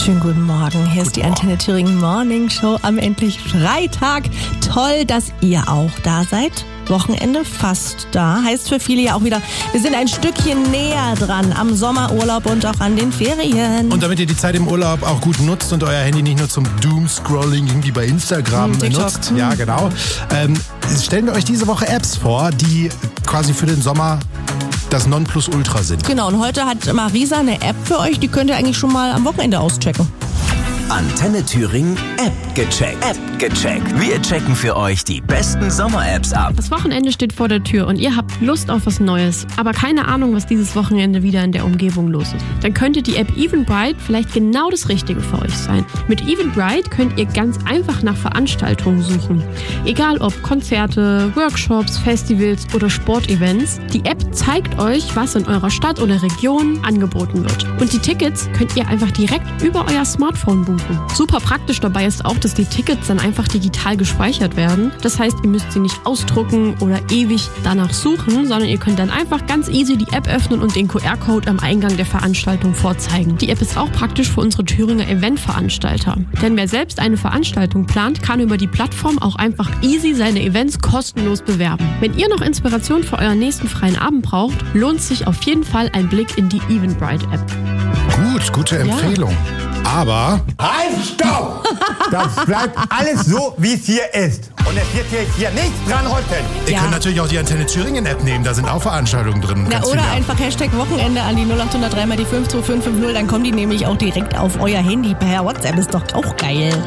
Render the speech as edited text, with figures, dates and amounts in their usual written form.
Schönen guten Morgen. Hier ist die Antenne Thüringen Morning Show am endlich Freitag. Toll, dass ihr auch da seid. Wochenende fast da. Heißt für viele ja auch wieder, wir sind ein Stückchen näher dran am Sommerurlaub und auch an den Ferien. Und damit ihr die Zeit im Urlaub auch gut nutzt und euer Handy nicht nur zum Doom-Scrolling irgendwie bei Instagram nutzt. Ja, genau. Stellen wir euch diese Woche Apps vor, die quasi für den Sommer das Nonplusultra sind. Genau, und heute hat Marisa eine App für euch, die könnt ihr eigentlich schon mal am Wochenende auschecken. Antenne Thüringen App gecheckt. Wir checken für euch die besten Sommer-Apps ab. Das Wochenende steht vor der Tür und ihr habt Lust auf was Neues, aber keine Ahnung, was dieses Wochenende wieder in der Umgebung los ist. Dann könnte die App Eventbrite vielleicht genau das Richtige für euch sein. Mit Eventbrite könnt ihr ganz einfach nach Veranstaltungen suchen. Egal ob Konzerte, Workshops, Festivals oder Sportevents, die App zeigt euch, was in eurer Stadt oder Region angeboten wird. Und die Tickets könnt ihr einfach direkt über euer Smartphone buchen. Super praktisch dabei ist auch, dass die Tickets dann einfach digital gespeichert werden. Das heißt, ihr müsst sie nicht ausdrucken oder ewig danach suchen, sondern ihr könnt dann einfach ganz easy die App öffnen und den QR-Code am Eingang der Veranstaltung vorzeigen. Die App ist auch praktisch für unsere Thüringer Eventveranstalter. Denn wer selbst eine Veranstaltung plant, kann über die Plattform auch einfach easy seine Events kostenlos bewerben. Wenn ihr noch Inspiration für euren nächsten freien Abend braucht, lohnt sich auf jeden Fall ein Blick in die Eventbrite-App. Gute Empfehlung. Aber... Halt, stopp! Das bleibt alles so, wie es hier ist. Und es wird hier nichts dran rütteln. Ihr könnt natürlich auch die Antenne Thüringen-App nehmen, da sind auch Veranstaltungen drin. Ja, oder einfach Hashtag Wochenende an die 0800 3 mal die 52550, dann kommen die nämlich auch direkt auf euer Handy per WhatsApp, ist doch auch geil.